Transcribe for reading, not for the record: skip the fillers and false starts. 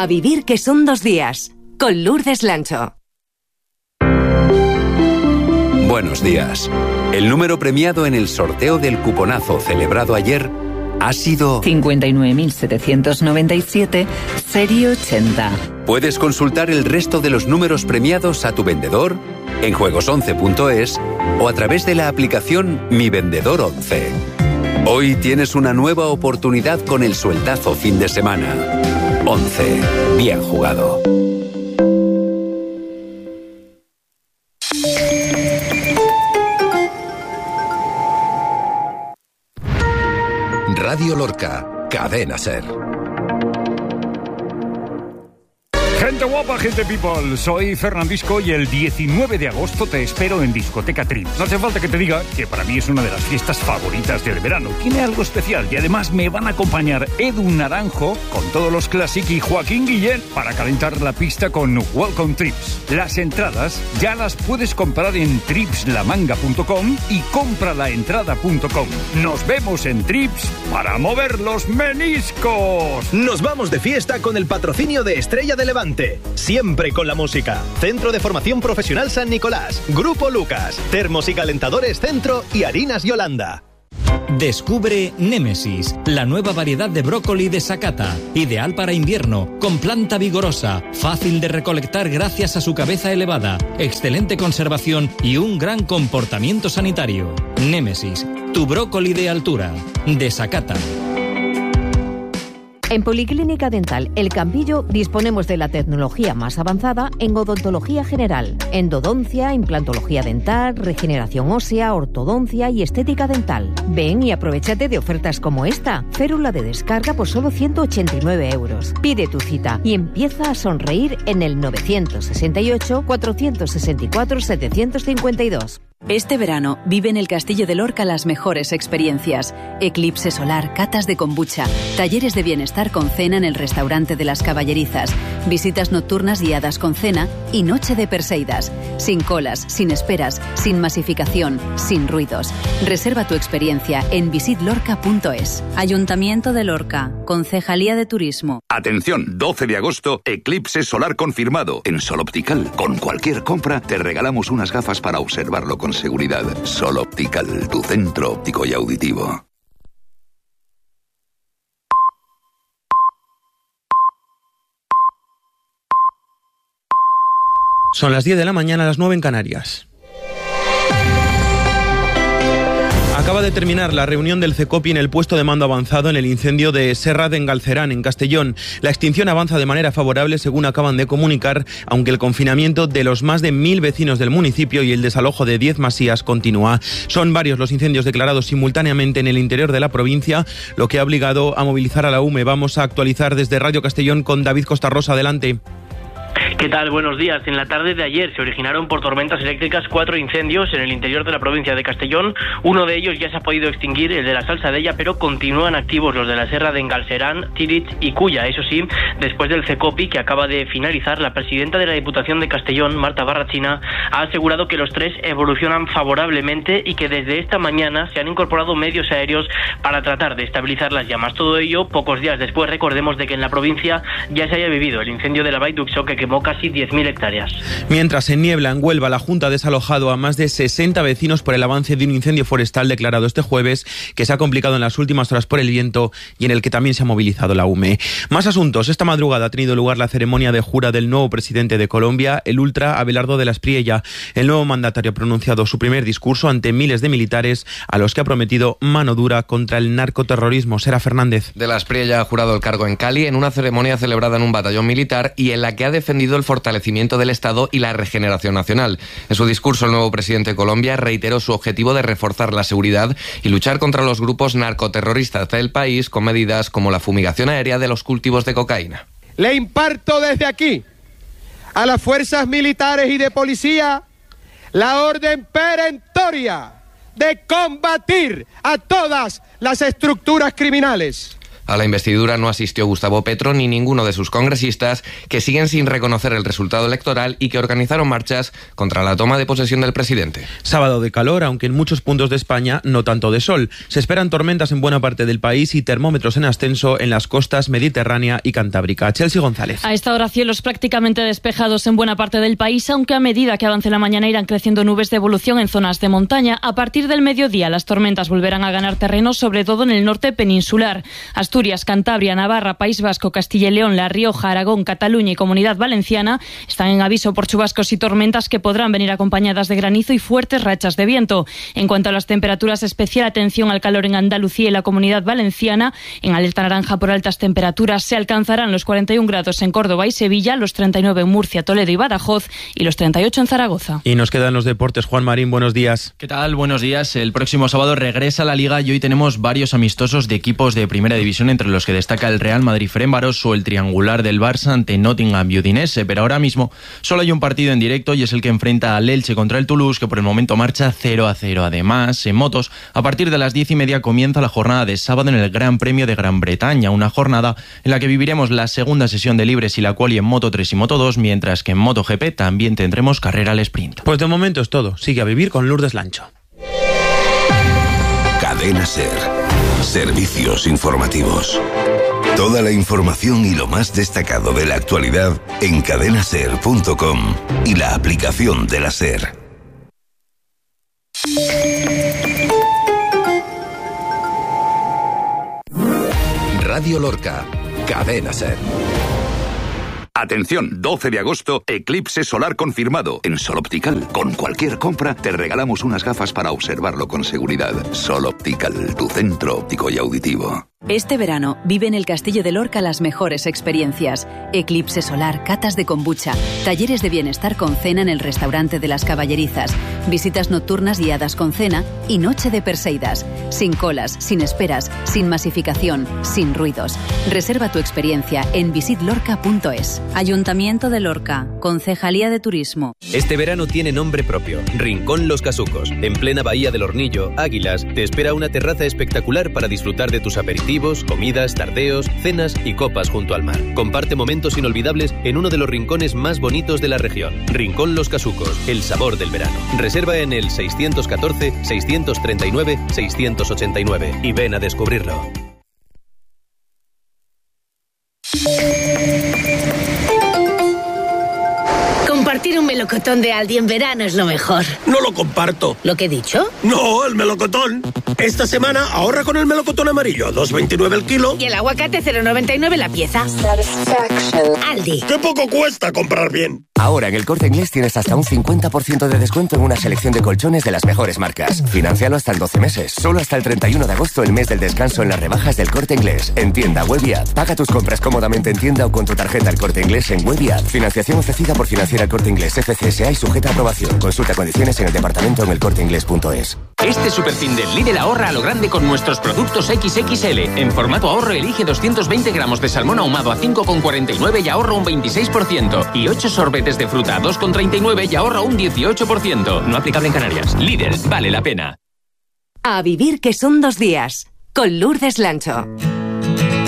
A vivir que son 2 días, con Lourdes Lancho. Buenos días. El número premiado en el sorteo del cuponazo celebrado ayer ha sido 59.797, serie 80. Puedes consultar el resto de los números premiados a tu vendedor en juegos11.es o a través de la aplicación Mi Vendedor 11. Hoy tienes una nueva oportunidad con el sueldazo fin de semana. 11. Bien jugado. Radio Lorca, Cadena Ser. Gente guapa, gente people, soy Fernandisco y el 19 de agosto te espero en Discoteca Trips. No hace falta que te diga que para mí es una de las fiestas favoritas del verano. Tiene algo especial y además me van a acompañar Edu Naranjo con todos los Classic y Joaquín Guillén para calentar la pista con Welcome Trips. Las entradas ya las puedes comprar en tripslamanga.com y compralaentrada.com. Nos vemos en Trips para mover los meniscos. Nos vamos de fiesta con el patrocinio de Estrella de Levante. Siempre con la música. Centro de Formación Profesional San Nicolás, Grupo Lucas, Termos y Calentadores Centro y Harinas Yolanda. Descubre Némesis, la nueva variedad de brócoli de Sakata, ideal para invierno, con planta vigorosa, fácil de recolectar gracias a su cabeza elevada, excelente conservación y un gran comportamiento sanitario. Némesis, tu brócoli de altura, de Sakata. En Policlínica Dental El Campillo disponemos de la tecnología más avanzada en odontología general, endodoncia, implantología dental, regeneración ósea, ortodoncia y estética dental. Ven y aprovechate de ofertas como esta. Férula de descarga por solo 189 euros. Pide tu cita y empieza a sonreír en el 968-464-752. Este verano vive en el Castillo de Lorca las mejores experiencias. Eclipse solar, catas de kombucha, talleres de bienestar con cena en el restaurante de las Caballerizas, visitas nocturnas guiadas con cena y noche de Perseidas. Sin colas, sin esperas, sin masificación, sin ruidos. Reserva tu experiencia en visitlorca.es. Ayuntamiento de Lorca, Concejalía de Turismo. Atención, 12 de agosto, eclipse solar confirmado. En Sol Optical, con cualquier compra, te regalamos unas gafas para observarlo con seguridad. Sol Optical, tu centro óptico y auditivo. Son las 10 de la mañana, las 9 en Canarias. Acaba de terminar la reunión del CECOPI en el puesto de mando avanzado en el incendio de Serra de Engalcerán, en Castellón. La extinción avanza de manera favorable, según acaban de comunicar, aunque el confinamiento de los más de 1.000 vecinos del municipio y el desalojo de 10 masías continúa. Son varios los incendios declarados simultáneamente en el interior de la provincia, lo que ha obligado a movilizar a la UME. Vamos a actualizar desde Radio Castellón con David Costarrosa. Adelante. ¿Qué tal? Buenos días. En la tarde de ayer se originaron por tormentas eléctricas 4 incendios en el interior de la provincia de Castellón. Uno de ellos ya se ha podido extinguir, el de la Salsadella, pero continúan activos los de la Serra de Engalcerán, Tíritz y Culla. Eso sí, después del CECOPI que acaba de finalizar, la presidenta de la Diputación de Castellón, Marta Barrachina, ha asegurado que los tres evolucionan favorablemente y que desde esta mañana se han incorporado medios aéreos para tratar de estabilizar las llamas. Todo ello pocos días después, recordemos, de que en la provincia ya se haya vivido el incendio de la Vall d'Uixó, que quemó casi 10.000 hectáreas. Mientras en Niebla, en Huelva, la Junta ha desalojado a más de 60 vecinos por el avance de un incendio forestal declarado este jueves, que se ha complicado en las últimas horas por el viento y en el que también se ha movilizado la UME. Más asuntos. Esta madrugada ha tenido lugar la ceremonia de jura del nuevo presidente de Colombia, el ultra Abelardo de la Espriella. El nuevo mandatario ha pronunciado su primer discurso ante miles de militares a los que ha prometido mano dura contra el narcoterrorismo. Sera Fernández. De la Espriella ha jurado el cargo en Cali en una ceremonia celebrada en un batallón militar y en la que ha defendido el fortalecimiento del Estado y la regeneración nacional. En su discurso, el nuevo presidente de Colombia reiteró su objetivo de reforzar la seguridad y luchar contra los grupos narcoterroristas del país con medidas como la fumigación aérea de los cultivos de cocaína. Le imparto desde aquí a las fuerzas militares y de policía la orden perentoria de combatir a todas las estructuras criminales. A la investidura no asistió Gustavo Petro ni ninguno de sus congresistas, que siguen sin reconocer el resultado electoral y que organizaron marchas contra la toma de posesión del presidente. Sábado de calor, aunque en muchos puntos de España no tanto de sol. Se esperan tormentas en buena parte del país y termómetros en ascenso en las costas mediterránea y cantábrica. Chelsea González. A esta hora cielos prácticamente despejados en buena parte del país, aunque a medida que avance la mañana irán creciendo nubes de evolución en zonas de montaña. A partir del mediodía las tormentas volverán a ganar terreno, sobre todo en el norte peninsular. Asturias, Cantabria, Navarra, País Vasco, Castilla y León, La Rioja, Aragón, Cataluña y Comunidad Valenciana están en aviso por chubascos y tormentas que podrán venir acompañadas de granizo y fuertes rachas de viento. En cuanto a las temperaturas, especial atención al calor en Andalucía y la Comunidad Valenciana. En alerta naranja por altas temperaturas se alcanzarán los 41 grados en Córdoba y Sevilla, los 39 en Murcia, Toledo y Badajoz y los 38 en Zaragoza. Y nos quedan los deportes. Juan Marín, buenos días. ¿Qué tal? Buenos días. El próximo sábado regresa la Liga y hoy tenemos varios amistosos de equipos de Primera División, entre los que destaca el Real Madrid-Ferencváros o el triangular del Barça ante Nottingham y Udinese. Pero ahora mismo solo hay un partido en directo y es el que enfrenta al Elche contra el Toulouse, que por el momento marcha 0-0. Además, en motos, a partir de las 10:30 comienza la jornada de sábado en el Gran Premio de Gran Bretaña, una jornada en la que viviremos la segunda sesión de libres y la quali en Moto 3 y Moto 2, mientras que en MotoGP también tendremos carrera al sprint. Pues de momento es todo. Sigue a vivir con Lourdes Lancho. Cadena SER. Servicios informativos. Toda la información y lo más destacado de la actualidad en cadenaser.com y la aplicación de la SER. Radio Lorca, Cadena SER. Atención, 12 de agosto, eclipse solar confirmado. En Sol Optical, con cualquier compra, te regalamos unas gafas para observarlo con seguridad. Sol Optical, tu centro óptico y auditivo. Este verano vive en el Castillo de Lorca las mejores experiencias. Eclipse solar, catas de kombucha, talleres de bienestar con cena en el restaurante de las Caballerizas, visitas nocturnas guiadas con cena y noche de Perseidas. Sin colas, sin esperas, sin masificación, sin ruidos. Reserva tu experiencia en visitlorca.es. Ayuntamiento de Lorca, Concejalía de Turismo. Este verano tiene nombre propio, Rincón Los Casucos. En plena bahía del Hornillo, Águilas, te espera una terraza espectacular para disfrutar de tus aperitivos, comidas, tardeos, cenas y copas junto al mar. Comparte momentos inolvidables en uno de los rincones más bonitos de la región. Rincón Los Casucos, el sabor del verano. Reserva en el 614-639-689 y ven a descubrirlo. Compartir un melocotón de Aldi en verano es lo mejor. No lo comparto. ¿Lo que he dicho? No, el melocotón. Esta semana ahorra con el melocotón amarillo, 2,29 el kilo. Y el aguacate 0,99 la pieza. Aldi. ¡Qué poco cuesta comprar bien! Ahora en el Corte Inglés tienes hasta un 50% de descuento en una selección de colchones de las mejores marcas. Financialo hasta en 12 meses. Solo hasta el 31 de agosto, el mes del descanso en las rebajas del Corte Inglés. En tienda, web y app. Paga tus compras cómodamente en tienda o con tu tarjeta El Corte Inglés en web y app. Financiación ofrecida por Financiera El Corte Inglés FCSA y sujeta a aprobación. Consulta condiciones en el departamento en elcorteinglés.es. Este superfin del Lidl ahorra a lo grande con nuestros productos XXL. En formato ahorro elige 220 gramos de salmón ahumado a 5,49 y ahorra un 26%. Y 8 sorbetes de fruta a 2,39 y ahorra un 18%. No aplicable en Canarias. Lidl, vale la pena. A vivir que son 2 días. Con Lourdes Lancho.